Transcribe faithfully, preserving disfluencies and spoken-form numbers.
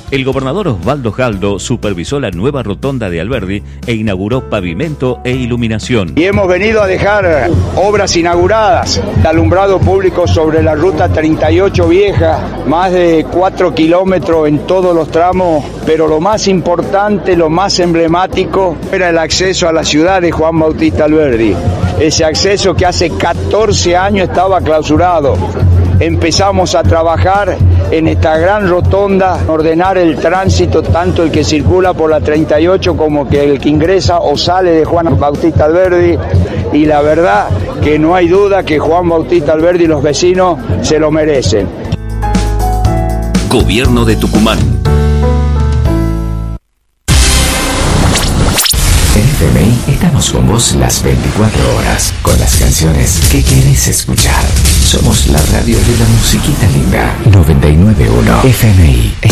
El gobernador Osvaldo Jaldo supervisó la nueva rotonda de Alberdi e inauguró pavimento e iluminación. Y hemos venido a dejar obras inauguradas, alumbrado público sobre la ruta treinta y ocho vieja, más de cuatro kilómetros en todos los tramos, pero lo más importante, lo más emblemático, era el acceso a la ciudad de Juan Bautista Alberdi. Ese acceso que hace catorce años estaba clausurado. Empezamos a trabajar en esta gran rotonda, ordenar el tránsito, tanto el que circula por la treinta y ocho como que el que ingresa o sale de Juan Bautista Alberdi, y la verdad que no hay duda que Juan Bautista Alberdi y los vecinos se lo merecen. Gobierno de Tucumán. En F M I estamos con vos las veinticuatro horas, con las canciones que querés escuchar. Somos la radio de la musiquita linda. noventa y nueve punto uno F M I.